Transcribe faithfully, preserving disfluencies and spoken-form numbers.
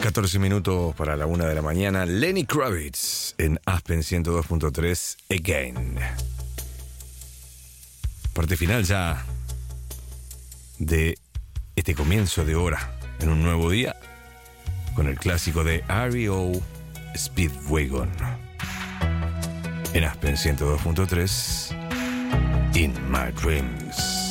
catorce minutos para la una de la mañana. Lenny Kravitz en Aspen ciento dos punto tres, Again. Parte final ya de este comienzo de hora en un nuevo día con el clásico de R E O Speedwagon. En Aspen ciento dos punto tres, In My Dreams.